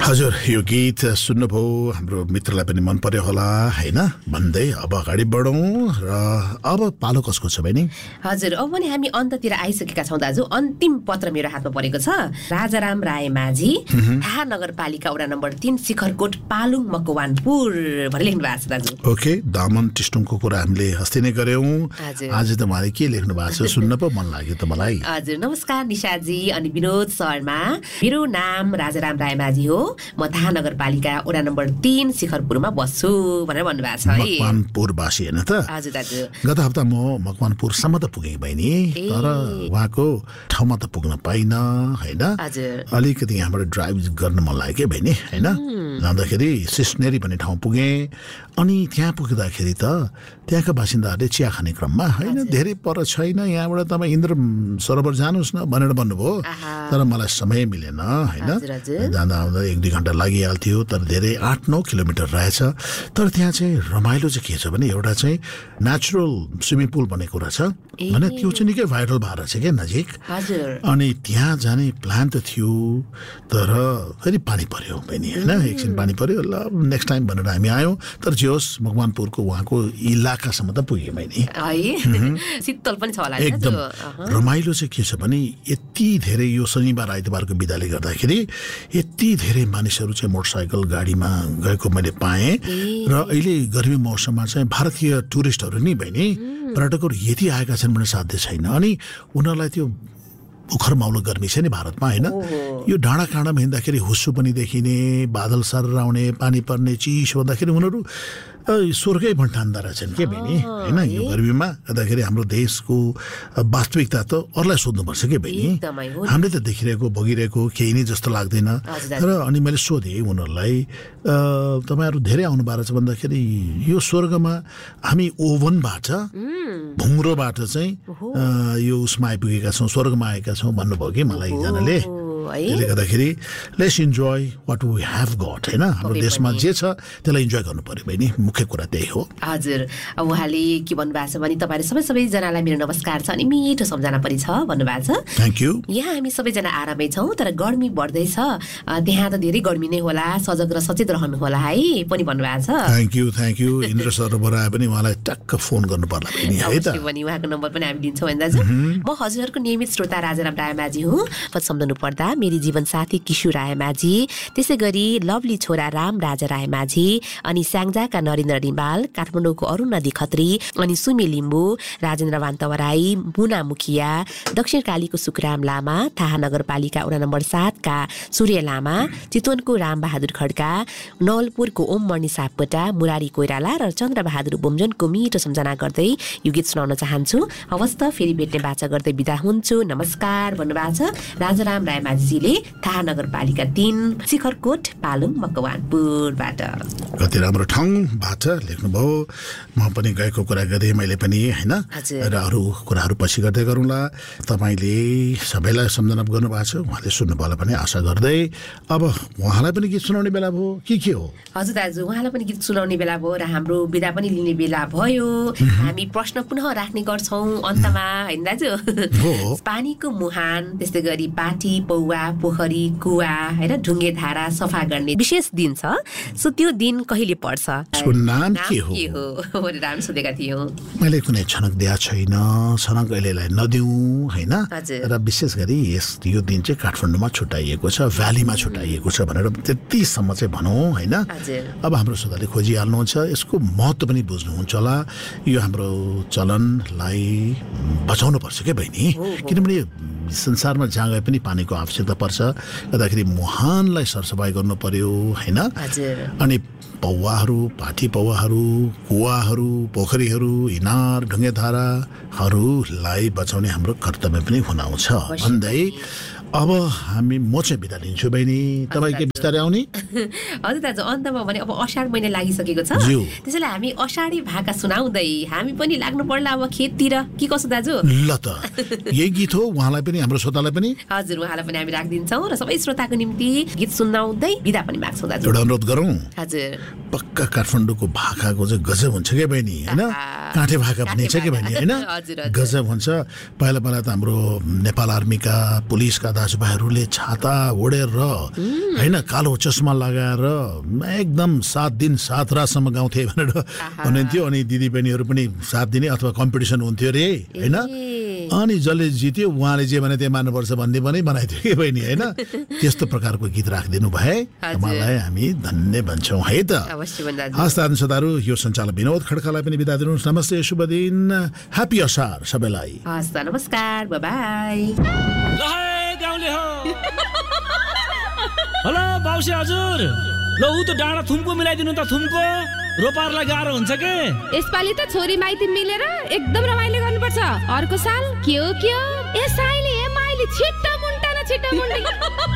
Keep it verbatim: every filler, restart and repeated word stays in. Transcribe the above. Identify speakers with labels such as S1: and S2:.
S1: हजुर यो गीत सुन्नुभयो हाम्रो मित्रलाई पनि मन पर्यो होला हैन भन्दै अब अगाडि बढौं र अब पालो कसको छ बहिनी?
S2: हजुर अब पनि हामी अन्ततिर आइसकेका छौं दाजु। अन्तिम पत्र मेरो हातमा परेको छ। राजाराम राय माझी, थाहा नगरपालिका वडा नम्बर तीन, शिखरकोट, पालुङ, मकवानपुर भनेर लेख्नु भएको छ दाजु।
S1: ओके, दामन टिस्टुङको कुरा हामीले अस्ति नै गर्यौं। आज त उहाँले के लेख्नु भएको छ सुन्न पो मन लाग्यो त मलाई।
S2: हजुर, नमस्कार निशाजी अनि विनोद शर्मा। मेरो नाम राजाराम राय माझी हो। म थाहा नगरपालिका वडा नम्बर तीन, शिखरपुरमा बस्छु भनेर भन्नुभएको छ है।
S1: मकवानपुरवासी हैन त?
S2: हजुर दाजु।
S1: गत हप्ता म मकवानपुरसम्म त पुगेँ बहिनी, तर उहाँको ठाउँमा त पुग्न पाइन हैन। अलिकति यहाँबाट ड्राइभ गर्न मन लाग्यो के बहिनी हैन। जाँदाखेरि सिस्नेरी भन्ने ठाउँ पुगेँ। अनि त्यहाँ पुग्दाखेरि त त्यहाँका बासिन्दाहरूले चिया खाने क्रममा हैन धेरै पर छैन, यहाँबाट तपाईँ इन्द्र सरोवर जानुहोस् न भनेर भन्नुभयो। तर मलाई समय मिलेन हैन। जाँदा आउँदा एक दुई घन्टा लागिहाल्थ्यो, तर धेरै आठ नौ किलोमिटर रहेछ। तर त्यहाँ चाहिँ रमाइलो चाहिँ के छ भने एउटा चाहिँ नेचुरल स्विमिङ पुल भन्ने कुरा छ भने त्यो चाहिँ निकै भाइरल भएर छ क्या नजिक। अनि त्यहाँ जाने प्लान त थियो, तर फेरि पानी पर्यो बहिनी होइन। एकछिन पानी पर्यो, ल नेक्स्ट टाइम भनेर हामी आयौँ। तर जे होस् मकवानपुरको उहाँको इलाकासम्म त पुग्यो बहिनी।
S2: शीतल पनि छ होला।
S1: एकदम रमाइलो चाहिँ के छ भने यति धेरै यो शनिबार आइतबारको बिदाले गर्दाखेरि यति धेरै मानिसहरू चाहिँ मोटरसाइकल गाडीमा गएको मैले पाएँ। र अहिले गर्मी मौसममा चाहिँ भारतीय टुरिस्टहरू नि बहिनी पर्यटकहरू यति आएका छन् भने साध्य छैन। अनि उनीहरूलाई त्यो उखर माउलो गर्मी छ नि भारतमा हैन। यो डाँडा काँडामा हिँड्दाखेरि हुस्सु पनि देखिने, बादल सर आउने, पानी पर्ने, चिसो हुँदाखेरि उनीहरू स्वर्गै भन्ठान्दा रहेछन् के बहिनी हैन। यो गर्मीमा गर्दाखेरि हाम्रो देशको वास्तविकता त अरूलाई सोध्नुपर्छ के बहिनी। हामीले त देखिरहेको भोगिरहेको केही नै जस्तो लाग्दैन। तर अनि मैले सोधेँ उनीहरूलाई, तपाईँहरू धेरै आउनु भएको छ भन्दाखेरि यो स्वर्गमा हामी ओभनबाट भुङ्रोबाट चाहिँ यो उसमा आइपुगेका छौँ, स्वर्गमा आएका छौँ भन्नुभयो कि मलाई एकजनाले। त्यसले गर्दाखेरि let's enjoy what we have got हैन। हाम्रो देशमा जे छ त्यसलाई इन्जोय गर्नु पर्यो बहिनी, मुख्य कुरा त्यही हो।
S2: हजुर, उहाँले के भन्नुभएको छ भने तपाईँहरू सबै सबैजनालाई मेरो नमस्कार छ अनि मिठो सम्झना पनि छ भन्नुभएको छ।
S1: Thank you.
S2: यहाँ हामी सबैजना आरामै छौँ, तर गर्मी बढ्दैछ। त्यहाँ त धेरै गर्मी नै होला, सजग र सचेत रहनु होला है पनि भन्नुभएको छ।
S1: Thank you thank you. Indra सरोवर आए पनि उहाँलाई टक्क फोन गर्नु पर्ला बहिनी है त।
S2: भने उहाँको नम्बर पनि हामी दिन्छौँ होइन दाजु। म हजुरहरूको नियमित श्रोता राजाराम राय माझी हुँ। सम्झनु पर्दा मेरी जीवनसाथी किशोर राय माझी, त्यसै गरी लभली छोरा राम राजा राय माझी, अनि स्याङ्जाका नरेन्द्र रिमाल, काठमाडौँको अरुण नदी खत्री, अनि सुमी लिम्बू, राजेन्द्र वान्तवराई, मुना मुखिया, दक्षिण कालीको सुखराम लामा, थाहा नगरपालिका वडा नम्बर सातका सूर्य लामा, चितवनको रामबहादुर खड्का, नवलपुरको ओम मणि सापकोटा, मुरारी कोइराला र चन्द्रबहादुर बोम्जनको मिठो सम्झना गर्दै यो गीत सुनाउन चाहन्छु। हवस् त फेरि भेट्ने बाचा गर्दै बिदा हुन्छु, नमस्कार भन्नुभएको छ राजाराम राय माझीजीले, थाहा नगरपालिका तीन, शिखरकोट, पालुङ, मकवानपुरबाट।
S1: कति राम्रो ठाउँबाट लेख्नुभयो। म पनि गएको कुरा गरेँ मैले पनि हैन, र अरू कुराहरू पछि गर्दै गरौँला। तपाईँले सबैलाई सम्झना गर्नुभएको छ, उहाँले सुन्नुभयो होला पनि आशा गर्दै अब उहाँलाई पनि गीत सुनाउने बेला भयो के के हो?
S2: हजुर दाजु, उहाँलाई पनि गीत सुनाउने बेला भयो र हाम्रो बिदा पनि लिने बेला भयो। हामी प्रश्न पुनः राख्ने गर्छौँ अन्तमा होइन दाजु। पानीको मुहान, त्यस्तै गरी पाटी, पौवा, पोखरी, कुवा हैन, ढुङ्गे धारा सफा गर्ने विशेष दिन छ। सो त्यो दिन कहिले पर्छ?
S1: यसको नाम के हो?
S2: के हो भनेर हामी सोधेका थियौँ।
S1: मैले कुनै छनक दिया छैन, छनक अहिलेलाई नदिउँ हैन। र विशेष गरी यस यो दिन चाहिँ काठमाडौँमा छुट्याइएको छ, भ्यालीमा छुट्याइएको छ भनेर त्यतिसम्म चाहिँ भनौँ हैन। अब हाम्रो श्रोताले खोजिहाल्नुहुन्छ, यसको महत्त्व पनि बुझ्नुहुन्छ होला। यो हाम्रो चलनलाई बचाउनु पर्छ क्या बहिनी, किनभने संसारमा जहाँ गए पनि पानीको आवश्यकता पर्छ। गर्दाखेरि मुहानलाई सरसफाइ गर्नु पर्यो हैन। अनि पौवाहरू, पाठी पौवाहरू, कुवाहरू, पोखरीहरू, इनार, ढुङ्गे धाराहरूलाई बचाउने हाम्रो कर्तव्य पनि हुनाउँछ भन्दै अब हामी म चाहिँ बिदा लिन्छु बहिनी, तपाईँ के बिस्तारै आउने?
S2: हजुर दाजु, अन्तमा भने अब अषाढ महिना लागिसकेको छ, त्यसैले हामी अषाढी भाका सुनाउँदै हामी पनि लाग्नु पर्ला अब खेततिर के कसो दाजु?
S1: ल त यही गीत हो, उहाँलाई पनि हाम्रो श्रोतालाई पनि।
S2: हजुर, उहाँलाई पनि हामी राखिदिन्छौँ र सबै श्रोताको निम्ति गीत सुनाउँदै बिदा पनि माग्छौँ दाजु।
S1: एउटा अनुरोध गरौँ।
S2: हजुर,
S1: पक्का काठमाडौँको भाकाको चाहिँ गजब हुन्छ क्या बहिनी होइन। काठे भाका भनिन्छ कि बहिनी होइन, गजब हुन्छ। पहिला पहिला त हाम्रो नेपाल आर्मीका पुलिसका दाजुभाइहरूले छाता ओढेर होइन कालो चस्मा लगाएर एकदम सात दिन सात रातसम्म गाउँथे भनेर भन्नुहुन्थ्यो। अनि दिदीबहिनीहरू पनि साथ दिने अथवा कम्पिटिसन हुन्थ्यो अरे होइन। अनि जसले जित्यो उहाँले जे भने त्यही मान्नुपर्छ भन्ने पनि बनाइदियो कि बहिनी होइन। त्यस्तो प्रकारको गीत राखिदिनु भए उहाँलाई हामी धन्य भन्छौँ है त। हस् त श्रोताहरू, यो सञ्चालक विनोद खड्कालाई पनि बिदा दिनुहोस्। नमस्ते, शुभ दिन, ह्याप्पी असार सबैलाई।
S2: हस् त, नमस्कार, बाइ बाइ।
S3: गाउँले हो हेलो बाउसे हजुर, ल ऊ त डाँडा थुम्को मिलाइदिनु त। थुम्को रोपारलाई गाह्रो हुन्छ के।
S4: यसपालि त छोरी माइती मिलेर एकदम रमाइलो गर्नुपर्छ। अर्को साल के हो के हो ए साइली ए माइली छिट्टा मुन्टा न छिट्टा मुन्डी